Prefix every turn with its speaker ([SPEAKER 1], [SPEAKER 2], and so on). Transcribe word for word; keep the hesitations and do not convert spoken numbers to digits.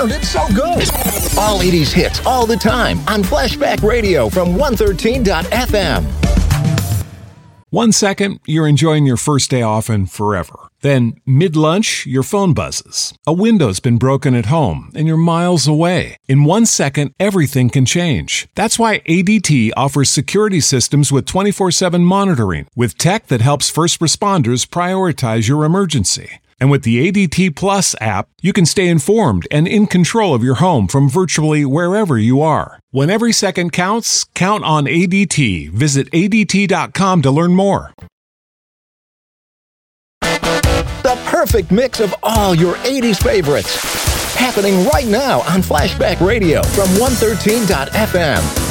[SPEAKER 1] It's so good. All eighties hits all the time on Flashback Radio from one thirteen dot f m.
[SPEAKER 2] One second, you're enjoying your first day off and forever. Then, mid-lunch, your phone buzzes. A window's been broken at home, and you're miles away. In one second, everything can change. That's why A D T offers security systems with twenty-four seven monitoring, with tech that helps first responders prioritize your emergency. And with the A D T Plus app, you can stay informed and in control of your home from virtually wherever you are. When every second counts, count on A D T. Visit A D T dot com to learn more.
[SPEAKER 1] The perfect mix of all your eighties favorites. Happening right now on Flashback Radio from one thirteen dot f m.